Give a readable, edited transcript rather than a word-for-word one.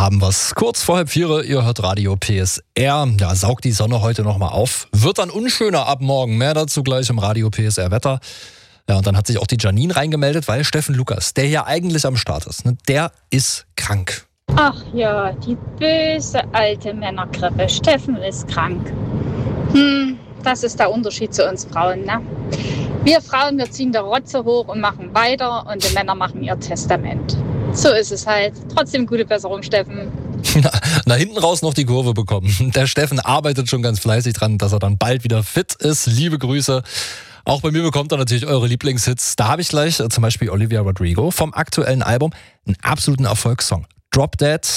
haben wir's. Kurz vor 3:30, ihr hört Radio PSR. Ja, saugt die Sonne heute nochmal auf. Wird dann unschöner ab morgen. Mehr dazu gleich im Radio PSR Wetter. Ja, und dann hat sich auch die Janine reingemeldet, weil Steffen Lukas, der hier eigentlich am Start ist, ne, der ist krank. Ach ja, die böse alte Männergrippe. Steffen ist krank. Das ist der Unterschied zu uns Frauen, ne? Wir Frauen, wir ziehen der Rotze hoch und machen weiter und die Männer machen ihr Testament. So ist es halt. Trotzdem gute Besserung, Steffen. Na, hinten raus noch die Kurve bekommen. Der Steffen arbeitet schon ganz fleißig dran, dass er dann bald wieder fit ist. Liebe Grüße. Auch bei mir bekommt er natürlich eure Lieblingshits. Da habe ich gleich zum Beispiel Olivia Rodrigo vom aktuellen Album einen absoluten Erfolgssong. Drop Dead.